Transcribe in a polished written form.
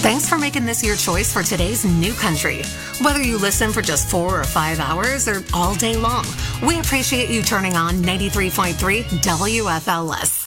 Thanks for making this your choice for today's new country. Whether you listen for just 4 or 5 hours or all day long, we appreciate you turning on 93.3 WFLS.